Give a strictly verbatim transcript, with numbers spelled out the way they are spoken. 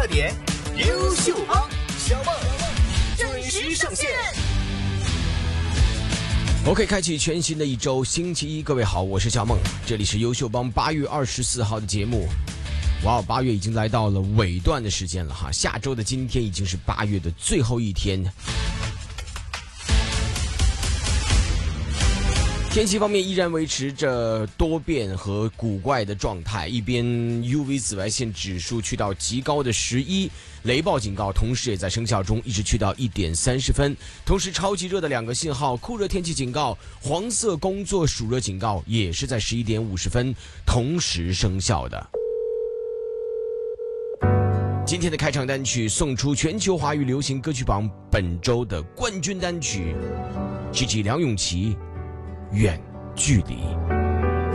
二点，优秀帮小梦准时上线。 OK， 开启全新的一周，星期一，各位好，我是小梦，这里是优秀帮八月二十四号的节目。哇，八月已经来到了尾段的时间了哈，下周的今天已经是八月的最后一天。天气方面依然维持着多变和古怪的状态，一边 U V 紫外线指数去到极高的十一，雷暴警告同时也在生效中，一直去到一点三十分。同时，超级热的两个信号，酷热天气警告、黄色工作暑热警告也是在十一点五十分同时生效的。今天的开场单曲送出全球华语流行歌曲榜本周的冠军单曲 ，G G 梁咏琪。远距离。